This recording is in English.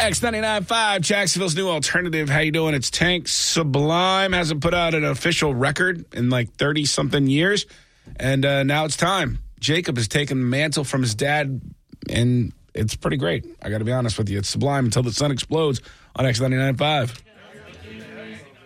X99.5, Jacksonville's new alternative. How you doing? It's Tank. Sublime hasn't put out an official record in like 30-something years, and now it's time. Jacob has taken the mantle from his dad, and it's pretty great. I got to be honest with you. It's Sublime Until the Sun Explodes on X99.5.